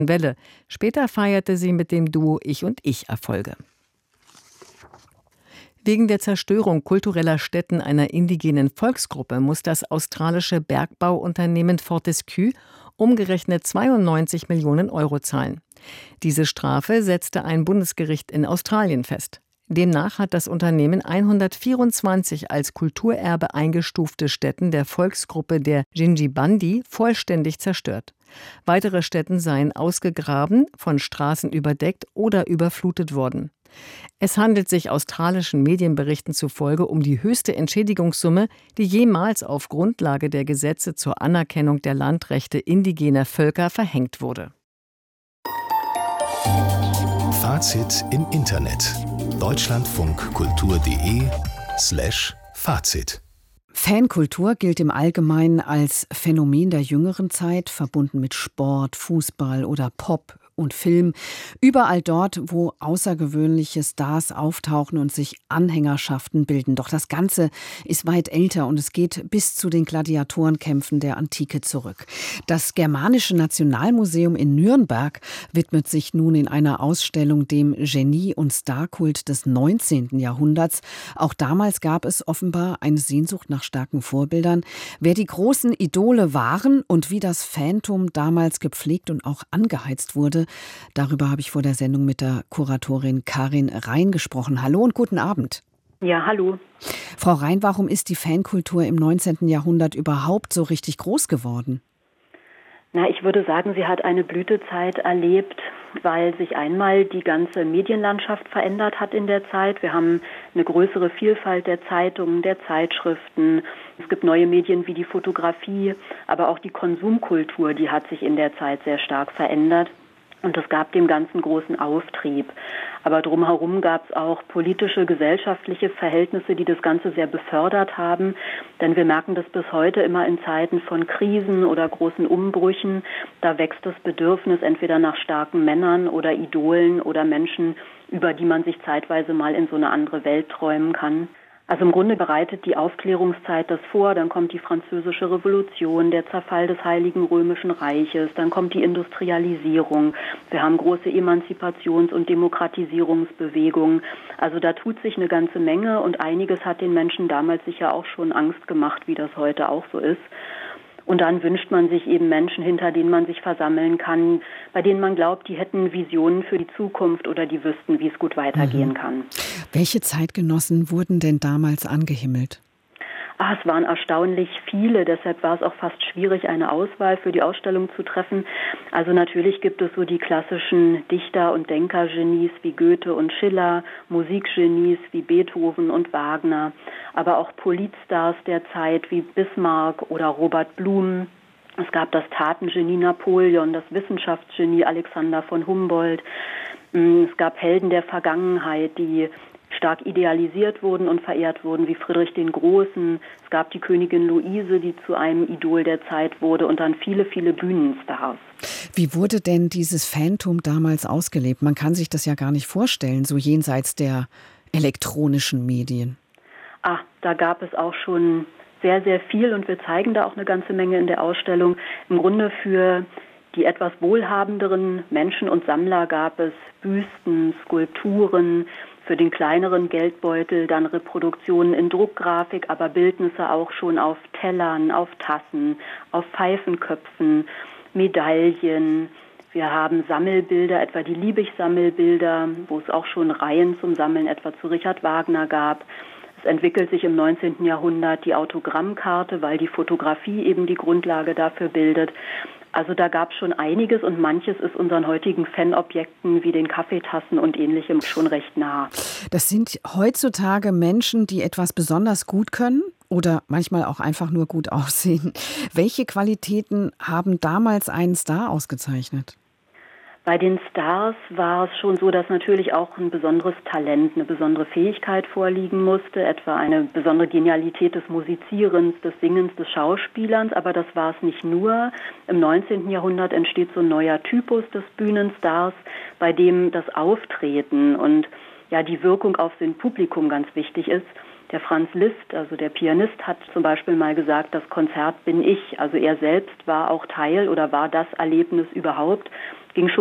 Welle. Später feierte sie mit dem Duo Ich und Ich Erfolge. Wegen der Zerstörung kultureller Stätten einer indigenen Volksgruppe muss das australische Bergbauunternehmen Fortescue umgerechnet 92 Millionen Euro zahlen. Diese Strafe setzte ein Bundesgericht in Australien fest. Demnach hat das Unternehmen 124 als Kulturerbe eingestufte Stätten der Volksgruppe der Yindjibarndi vollständig zerstört. Weitere Stätten seien ausgegraben, von Straßen überdeckt oder überflutet worden. Es handelt sich australischen Medienberichten zufolge um die höchste Entschädigungssumme, die jemals auf Grundlage der Gesetze zur Anerkennung der Landrechte indigener Völker verhängt wurde. Fazit im Internet. deutschlandfunkkultur.de/Fazit. Fankultur gilt im Allgemeinen als Phänomen der jüngeren Zeit, verbunden mit Sport, Fußball oder Pop und Film. Überall dort, wo außergewöhnliche Stars auftauchen und sich Anhängerschaften bilden. Doch das Ganze ist weit älter und es geht bis zu den Gladiatorenkämpfen der Antike zurück. Das Germanische Nationalmuseum in Nürnberg widmet sich nun in einer Ausstellung dem Genie- und Starkult des 19. Jahrhunderts. Auch damals gab es offenbar eine Sehnsucht nach starken Vorbildern. Wer die großen Idole waren und wie das Phantom damals gepflegt und auch angeheizt wurde, darüber habe ich vor der Sendung mit der Kuratorin Karin Rein gesprochen. Hallo und guten Abend. Ja, hallo. Frau Rein, warum ist die Fankultur im 19. Jahrhundert überhaupt so richtig groß geworden? Ich würde sagen, sie hat eine Blütezeit erlebt, weil sich einmal die ganze Medienlandschaft verändert hat in der Zeit. Wir haben eine größere Vielfalt der Zeitungen, der Zeitschriften. Es gibt neue Medien wie die Fotografie, aber auch die Konsumkultur, die hat sich in der Zeit sehr stark verändert. Und es gab dem Ganzen großen Auftrieb. Aber drumherum gab es auch politische, gesellschaftliche Verhältnisse, die das Ganze sehr befördert haben. Denn wir merken das bis heute immer in Zeiten von Krisen oder großen Umbrüchen. Da wächst das Bedürfnis entweder nach starken Männern oder Idolen oder Menschen, über die man sich zeitweise mal in so eine andere Welt träumen kann. Also im Grunde bereitet die Aufklärungszeit das vor, dann kommt die Französische Revolution, der Zerfall des Heiligen Römischen Reiches, dann kommt die Industrialisierung, wir haben große Emanzipations- und Demokratisierungsbewegungen. Also da tut sich eine ganze Menge und einiges hat den Menschen damals sicher auch schon Angst gemacht, wie das heute auch so ist. Und dann wünscht man sich eben Menschen, hinter denen man sich versammeln kann, bei denen man glaubt, die hätten Visionen für die Zukunft oder die wüssten, wie es gut weitergehen kann. Welche Zeitgenossen wurden denn damals angehimmelt? Es waren erstaunlich viele, deshalb war es auch fast schwierig, eine Auswahl für die Ausstellung zu treffen. Also natürlich gibt es so die klassischen Dichter- und Denkergenies wie Goethe und Schiller, Musikgenies wie Beethoven und Wagner, aber auch Politstars der Zeit wie Bismarck oder Robert Blum. Es gab das Tatengenie Napoleon, das Wissenschaftsgenie Alexander von Humboldt. Es gab Helden der Vergangenheit, die stark idealisiert wurden und verehrt wurden, wie Friedrich den Großen. Es gab die Königin Luise, die zu einem Idol der Zeit wurde und dann viele, viele Bühnenstars. Wie wurde denn dieses Phantom damals ausgelebt? Man kann sich das ja gar nicht vorstellen, so jenseits der elektronischen Medien. Da gab es auch schon sehr, sehr viel und wir zeigen da auch eine ganze Menge in der Ausstellung. Im Grunde für die etwas wohlhabenderen Menschen und Sammler gab es Büsten, Skulpturen, für den kleineren Geldbeutel dann Reproduktionen in Druckgrafik, aber Bildnisse auch schon auf Tellern, auf Tassen, auf Pfeifenköpfen, Medaillen. Wir haben Sammelbilder, etwa die Liebig-Sammelbilder, wo es auch schon Reihen zum Sammeln etwa zu Richard Wagner gab. Es entwickelt sich im 19. Jahrhundert die Autogrammkarte, weil die Fotografie eben die Grundlage dafür bildet. Also da gab es schon einiges und manches ist unseren heutigen Fanobjekten wie den Kaffeetassen und Ähnlichem schon recht nah. Das sind heutzutage Menschen, die etwas besonders gut können oder manchmal auch einfach nur gut aussehen. Welche Qualitäten haben damals einen Star ausgezeichnet? Bei den Stars war es schon so, dass natürlich auch ein besonderes Talent, eine besondere Fähigkeit vorliegen musste, etwa eine besondere Genialität des Musizierens, des Singens, des Schauspielerns, aber das war es nicht nur. Im 19. Jahrhundert entsteht so ein neuer Typus des Bühnenstars, bei dem das Auftreten und die Wirkung auf das Publikum ganz wichtig ist. Der Franz Liszt, also der Pianist, hat zum Beispiel mal gesagt, das Konzert bin ich. Also er selbst war auch Teil oder war das Erlebnis überhaupt. ging